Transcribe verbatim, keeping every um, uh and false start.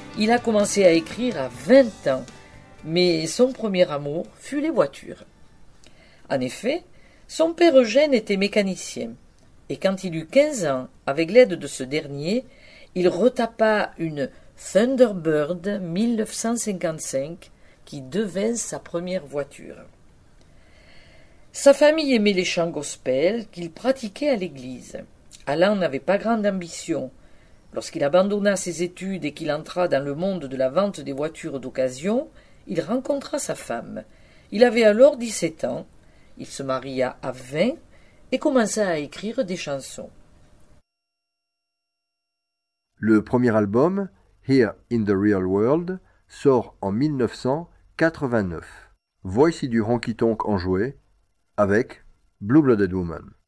Il a commencé à écrire à vingt ans, mais son premier amour fut les voitures. En effet, son père Eugène était mécanicien, et quand il eut quinze ans, avec l'aide de ce dernier, il retapa une Thunderbird mille neuf cent cinquante-cinq qui devint sa première voiture. Sa famille aimait les chants gospel qu'il pratiquait à l'église. Alain n'avait pas grande ambition. Lorsqu'il abandonna ses études et qu'il entra dans le monde de la vente des voitures d'occasion, il rencontra sa femme. Il avait alors dix-sept ans. Il se maria à vingt et commença à écrire des chansons. Le premier album, Here in the Real World, sort en mille neuf cent quatre-vingt-neuf. Voici du honky-tonk enjoué avec Blue Blooded Woman.